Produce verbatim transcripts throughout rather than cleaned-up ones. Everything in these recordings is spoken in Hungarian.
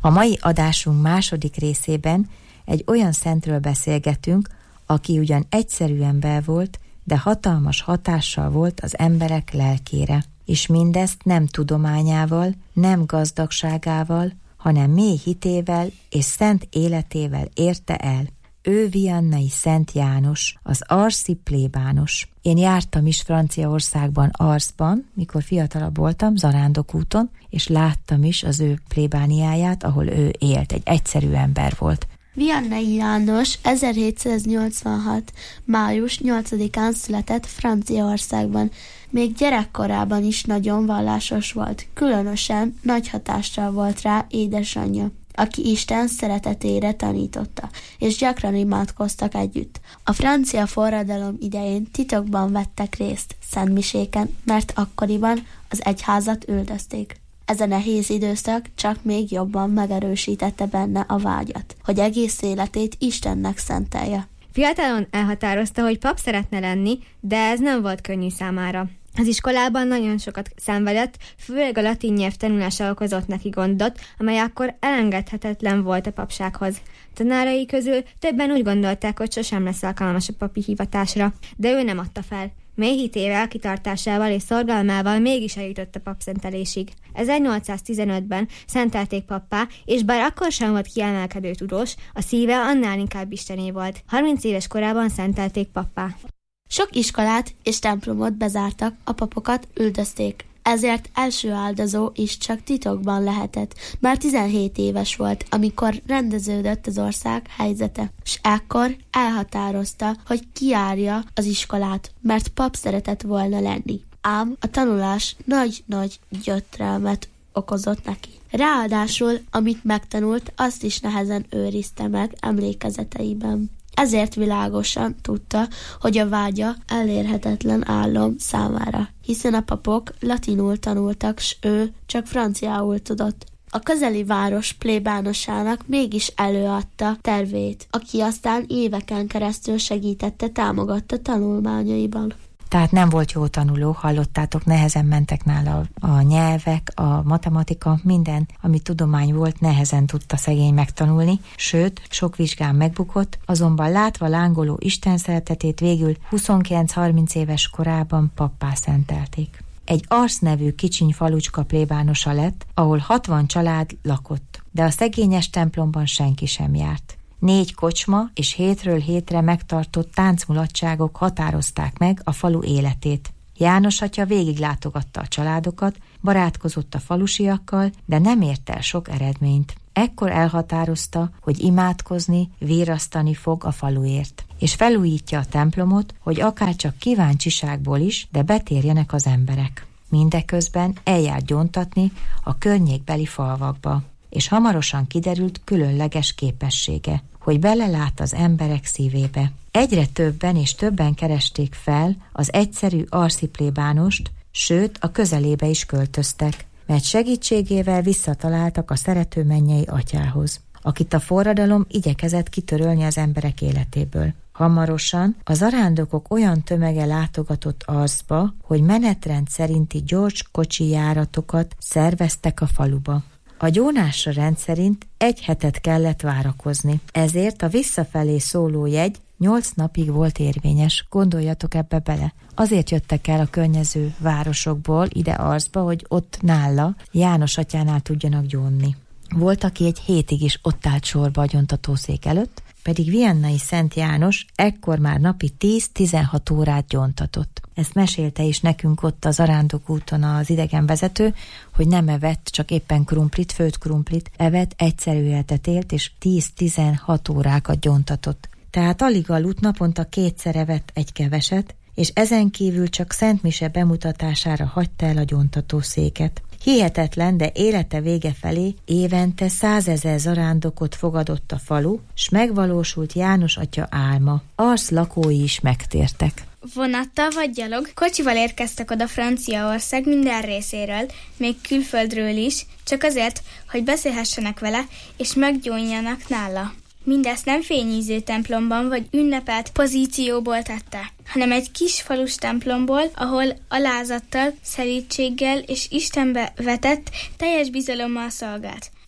A mai adásunk második részében egy olyan szentről beszélgetünk, aki ugyan egyszerű ember volt, de hatalmas hatással volt az emberek lelkére. És mindezt nem tudományával, nem gazdagságával, hanem mély hitével és szent életével érte el. Ő viannai Szent János, az arszi plébános. Én jártam is Franciaországban, Arsban, mikor fiatalabb voltam, Zarándokúton, és láttam is az ő plébániáját, ahol ő élt. Egy egyszerű ember volt. Viannai János ezerhétszáznyolcvanhat. május nyolcadikán született Franciaországban. Még gyerekkorában is nagyon vallásos volt. Különösen nagy hatással volt rá édesanyja, aki Isten szeretetére tanította, és gyakran imádkoztak együtt. A francia forradalom idején titokban vettek részt szentmiséken, mert akkoriban az egyházat üldözték. Ez a nehéz időszak csak még jobban megerősítette benne a vágyat, hogy egész életét Istennek szentelje. Fiatalon elhatározta, hogy pap szeretne lenni, de ez nem volt könnyű számára. Az iskolában nagyon sokat szenvedett, főleg a latin nyelv tanulása okozott neki gondot, amely akkor elengedhetetlen volt a papsághoz. Tanárai közül többen úgy gondolták, hogy sosem lesz alkalmas a papi hivatásra, de ő nem adta fel. Mély hitével, kitartásával és szorgalmával mégis eljutott a papszentelésig. ezernyolcszáztizenötben szentelték pappá, és bár akkor sem volt kiemelkedő tudós, a szíve annál inkább istené volt. harminc éves korában szentelték pappá. Sok iskolát és templomot bezártak, a papokat üldözték. Ezért első áldozó is csak titokban lehetett. Már tizenhét éves volt, amikor rendeződött az ország helyzete, és ekkor elhatározta, hogy kijárja az iskolát, mert pap szeretett volna lenni. Ám a tanulás nagy-nagy gyötrelmet okozott neki. Ráadásul, amit megtanult, azt is nehezen őrizte meg emlékezeteiben. Ezért világosan tudta, hogy a vágya elérhetetlen álom számára, hiszen a papok latinul tanultak, s ő csak franciául tudott. A közeli város plébánosának mégis előadta tervét, aki aztán éveken keresztül segítette, támogatta tanulmányaiban. Tehát nem volt jó tanuló, hallottátok, nehezen mentek nála a nyelvek, a matematika, minden, ami tudomány volt, nehezen tudta szegény megtanulni, sőt, sok vizsgán megbukott, azonban látva lángoló Isten szeretetét végül huszonkilenc-harminc éves korában pappá szentelték. Egy Ars nevű kicsiny falucska plébánosa lett, ahol hatvan család lakott, de a szegényes templomban senki sem járt. Négy kocsma és hétről hétre megtartott táncmulatságok határozták meg a falu életét. János atya végiglátogatta a családokat, barátkozott a falusiakkal, de nem ért el sok eredményt. Ekkor elhatározta, hogy imádkozni, vérasztani fog a faluért, és felújítja a templomot, hogy akárcsak kíváncsiságból is, de betérjenek az emberek. Mindeközben eljárt gyóntatni a környékbeli falvakba, és hamarosan kiderült különleges képessége, hogy belelát az emberek szívébe. Egyre többen és többen keresték fel az egyszerű arszi plébánost, sőt a közelébe is költöztek, mert segítségével visszataláltak a szerető mennyei atyához, akit a forradalom igyekezett kitörölni az emberek életéből. Hamarosan a zarándokok olyan tömege látogatott Arsba, hogy menetrend szerinti gyors kocsi járatokat szerveztek a faluba. A gyónásra rendszerint egy hetet kellett várakozni, ezért a visszafelé szóló jegy nyolc napig volt érvényes, gondoljatok ebbe bele. Azért jöttek el a környező városokból ide Arsba, hogy ott nála, János atyánál tudjanak gyónni. Volt, aki egy hétig is ott állt sorba a gyóntatószék előtt, pedig viannai Szent János ekkor már napi tíz-tizenhat órát gyóntatott. Ezt mesélte is nekünk ott az Zarándokúton az idegenvezető, hogy nem evett, csak éppen krumplit, főtt krumplit, evett, egyszerű életet élt, és tíz-tizenhat órákat gyóntatott. Tehát alig aludt, naponta kétszer evett egy keveset, és ezen kívül csak szentmise bemutatására hagyta el a gyóntatószéket. Hihetetlen, de élete vége felé évente százezer zarándokot fogadott a falu, s megvalósult János atya álma. Ars lakói is megtértek. Vonattal vagy gyalog, kocsival érkeztek oda Franciaország minden részéről, még külföldről is, csak azért, hogy beszélhessenek vele, és meggyónjanak nála. Mindezt nem fényűző templomban vagy ünnepelt pozícióból tette, hanem egy kis falus templomból, ahol alázattal, szelídséggel és Istenbe vetett teljes bizalommal szolgált.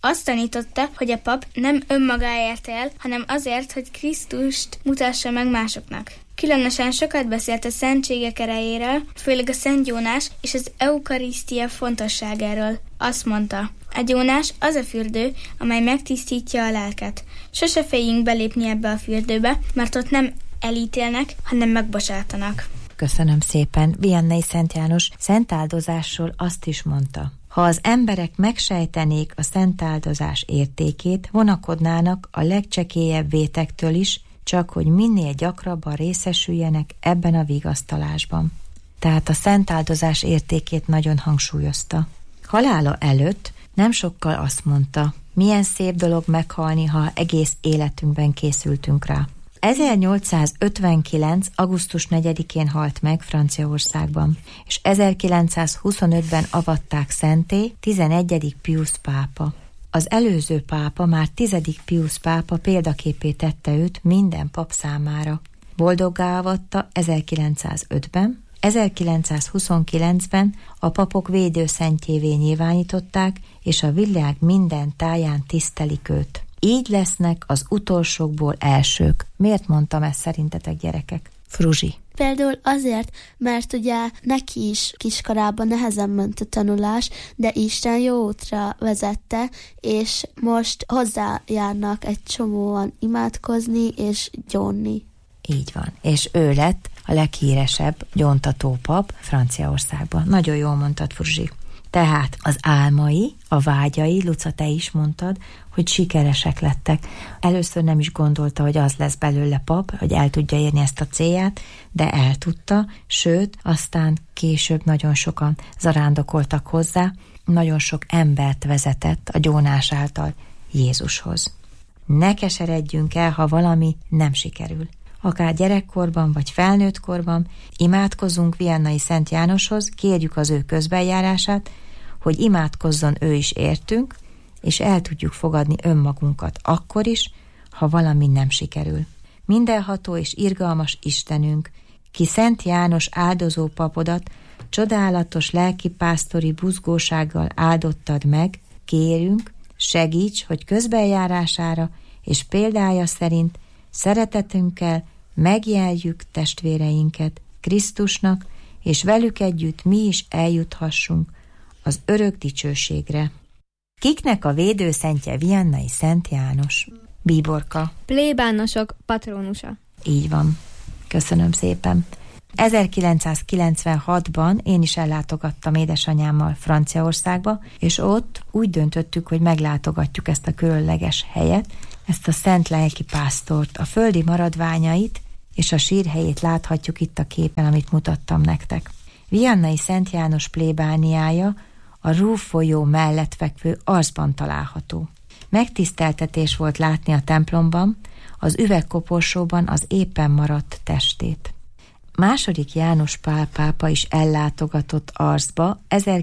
Azt tanította, hogy a pap nem önmagáért él, hanem azért, hogy Krisztust mutassa meg másoknak. Különösen sokat beszélt a szentségek erejéről, főleg a Szent Jónás és az eukarisztia fontosságáról. Azt mondta, a gyónás az a fürdő, amely megtisztítja a lelket. Sose féljünk belépni ebbe a fürdőbe, mert ott nem elítélnek, hanem megbocsátanak. Köszönöm szépen. Viannai Szent János szentáldozásról azt is mondta: ha az emberek megsejtenék a szentáldozás értékét, vonakodnának a legcsekélyebb vétektől is, csak hogy minél gyakrabban részesüljenek ebben a vigasztalásban. Tehát a szentáldozás értékét nagyon hangsúlyozta. Halála előtt nem sokkal azt mondta, milyen szép dolog meghalni, ha egész életünkben készültünk rá. ezernyolcszázötvenkilenc. augusztus negyedikén halt meg Franciaországban, és ezerkilencszázhuszonötben avatták szentté tizenegyedik Piusz pápa. Az előző pápa, már tizedik Piusz pápa példaképé tette őt minden pap számára. Boldoggá avatta ezerkilencszázötben, ezerkilencszázhuszonkilencben a papok védőszentjévé nyilvánították, és a világ minden táján tisztelik őt. Így lesznek az utolsókból elsők. Miért mondtam ezt szerintetek, gyerekek? Fruzsi. Például azért, mert ugye neki is kiskorában nehezen ment a tanulás, de Isten jó útra vezette, és most hozzájárnak egy csomóan imádkozni és gyónni. Így van. És ő lett a leghíresebb gyóntató pap Franciaországban. Nagyon jól mondtad, Fruzsi. Tehát az álmai, a vágyai, Luca, te is mondtad, hogy sikeresek lettek. Először nem is gondolta, hogy az lesz belőle pap, hogy el tudja érni ezt a célját, de el tudta, sőt, aztán később nagyon sokan zarándokoltak hozzá, nagyon sok embert vezetett a gyónás által Jézushoz. Ne keseredjünk el, ha valami nem sikerül. Akár gyerekkorban vagy felnőttkorban imádkozzunk Viannai Szent Jánoshoz, kérjük az ő közbenjárását, hogy imádkozzon ő is értünk, és el tudjuk fogadni önmagunkat akkor is, ha valami nem sikerül. Mindenható és irgalmas Istenünk, ki Szent János áldozó papodat csodálatos lelkipásztori buzgósággal áldottad meg, kérünk, segíts, hogy közbenjárására és példája szerint szeretetünkkel megjeljük testvéreinket Krisztusnak, és velük együtt mi is eljuthassunk az örök dicsőségre. Kiknek a védőszentje Viannai Szent János? Bíborka. Plébánosok patrónusa. Így van. Köszönöm szépen. ezerkilencszázkilencvenhatban én is ellátogattam édesanyámmal Franciaországba, és ott úgy döntöttük, hogy meglátogatjuk ezt a különleges helyet, ezt a szent lelkipásztort, a földi maradványait és a sírhelyét láthatjuk itt a képen, amit mutattam nektek. Viannai Szent János plébániája a Rúf folyó mellett fekvő Arzban található. Megtiszteltetés volt látni a templomban, az üvegkoporsóban az éppen maradt testét. Második János Pál pápa is ellátogatott Arzba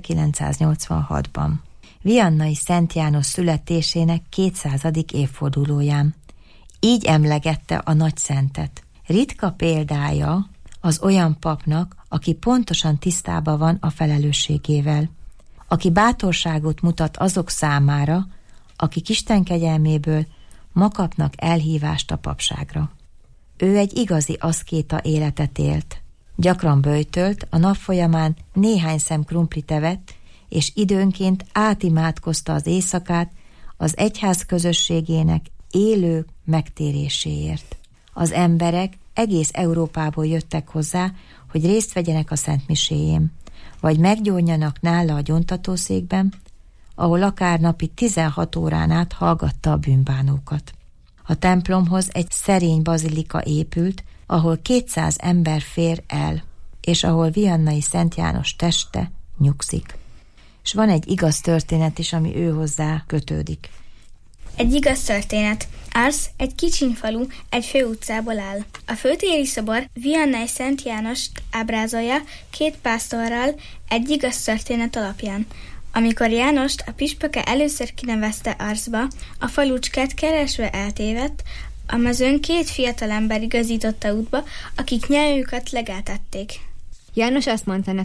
ezerkilencszáznyolcvanhatban. Viannai Szent János születésének kétszázadik évfordulóján. Így emlegette a nagyszentet. Ritka példája az olyan papnak, aki pontosan tisztában van a felelősségével, aki bátorságot mutat azok számára, akik Isten kegyelméből ma kapnak elhívást a papságra. Ő egy igazi aszkéta életet élt. Gyakran böjtölt, a nap folyamán néhány szem krumplit evett, és időnként átimádkozta az éjszakát az egyház közösségének élő megtéréséért. Az emberek egész Európából jöttek hozzá, hogy részt vegyenek a szentmiséjén, vagy meggyónjanak nála a gyóntatószékben, ahol akár napi tizenhat órán át hallgatta a bűnbánókat. A templomhoz egy szerény bazilika épült, ahol kétszáz ember fér el, és ahol Viannai Szent János teste nyugszik. És van egy igaz történet is, ami ő hozzá kötődik. Egy igaz történet. Ars egy kicsiny falu, egy főutcából áll. A főtéri szobor Viannai Szent Jánost ábrázolja két pásztorral egy igaz történet alapján. Amikor Jánost a püspöke először kinevezte Arsba, a falucskát keresve eltévedt, a mezőn két fiatalember igazította útba, akik nyelvüket legáltették. János azt mondta nekik,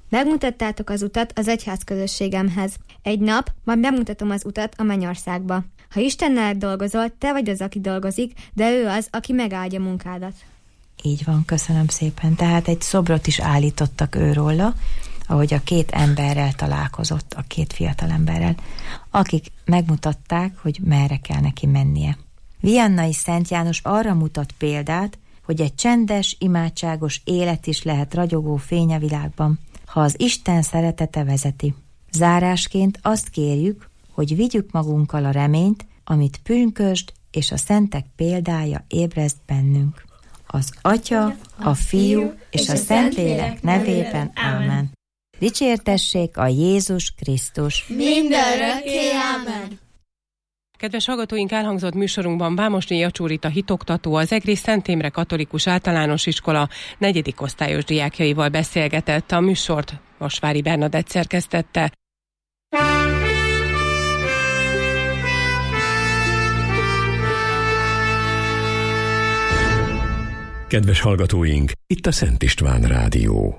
Megmutattátok az utat az egyház közösségemhez. Egy nap majd bemutatom az utat a mennyországba. Ha Istennel dolgozol, te vagy az, aki dolgozik, de ő az, aki megáldja munkádat. Így van, köszönöm szépen. Tehát egy szobrot is állítottak őróla, ahogy a két emberrel találkozott, a két fiatal emberrel, akik megmutatták, hogy merre kell neki mennie. Viannai Szent János arra mutat példát, hogy egy csendes, imádságos élet is lehet ragyogó fény a világban, ha az Isten szeretete vezeti. Zárásként azt kérjük, hogy vigyük magunkkal a reményt, amit pünkösd és a szentek példája ébreszt bennünk. Az Atya, a Fiú és a Szentlélek nevében. Ámen. Dicsértessék a Jézus Krisztus. Mindörökké, ámen. Kedves hallgatóink, elhangzott műsorunkban Vámosné Jacsó-Rita hitoktató, az Egri Szent Imre Katolikus Általános Iskola negyedik osztályos diákjaival beszélgetett. A műsort Vasvári Bernadett szerkesztette. Kedves hallgatóink, itt a Szent István Rádió.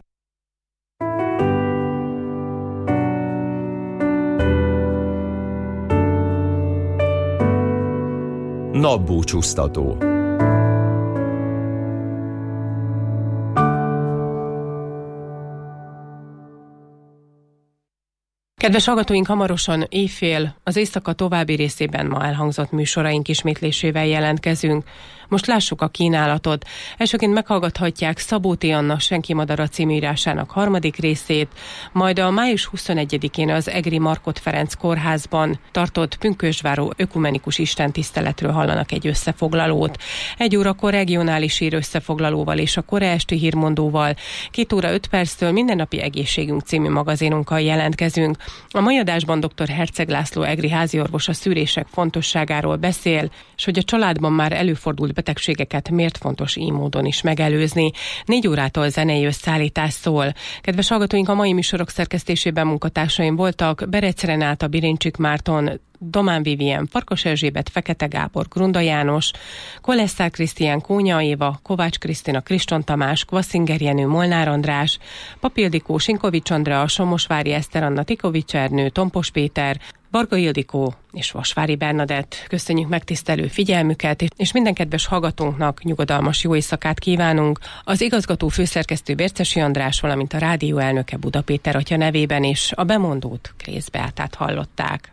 Napbúcsúztató. Kedves hallgatóink, hamarosan éjfél az éjszaka további részében ma elhangzott műsoraink ismétlésével jelentkezünk. Most lássuk a kínálatot. Elsőként meghallgathatják Szabó T. Anna Senki Madara című írásának harmadik részét, majd a május huszonegyedikén az Egri Markhot Ferenc kórházban tartott pünkösdváró ökumenikus istentiszteletről hallanak egy összefoglalót. Egy órakor regionális hír összefoglalóval és a kora esti hírmondóval, két óra öt perctől Mindennapi Egészségünk című magazinunkkal jelentkezünk. A mai adásban dr. Herceg László egri háziorvos a szűrések fontosságáról beszél, és hogy a családban már előfordult betegségeket miért fontos így módon is megelőzni. Négy órától zenei összeállítás szól. Kedves hallgatóink, a mai műsorok szerkesztésében munkatársaim voltak Berec Renáta, Birincsik Márton, Domán Vivien, Farkas Erzsébet, Fekete Gábor, Grunda János, Kolesszár Krisztián, Kónya Éva, Kovács Krisztina, Kriston Tamás, Kvaszinger Jenő, Molnár András, Papildikó, Sinkovics Andrea, Somosvári Eszter, Anna Tikovics Ernő, Tompos Péter, Varga Ildikó és Vasvári Bernadett. Köszönjük megtisztelő figyelmüket, és minden kedves hallgatónknak nyugodalmas jó éjszakát kívánunk. Az igazgató főszerkesztő Bércesi András, valamint a rádió elnöke Buda Péter atya nevében, és a bemondót Krész Beátát hallották.